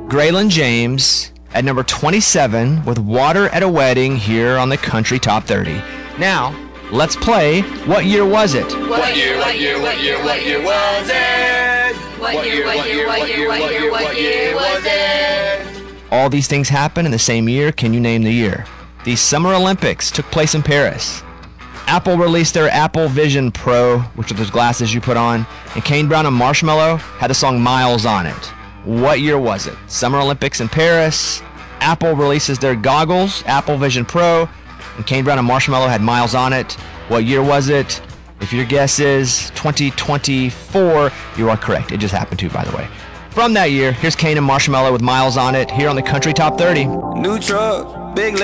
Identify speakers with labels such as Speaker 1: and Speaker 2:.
Speaker 1: Graylin James at number 27 with Water at a Wedding here on the Country Top 30. Now, let's play What Year Was It?
Speaker 2: What year was it? What year was it?
Speaker 1: All these things happen in the same year. Can you name the year? The Summer Olympics took place in Paris. Apple released their Apple Vision Pro, which are those glasses you put on, and Kane Brown and Marshmello had the song Miles on it. What year was it? Summer Olympics in Paris. Apple releases their goggles, Apple Vision Pro, and Kane Brown and Marshmello had Miles on it. What year was it? If your guess is 2024, you are correct. It just happened to, by the way. From that year, here's Kane and Marshmello with Miles on it here on the Country Top 30.
Speaker 3: New truck, big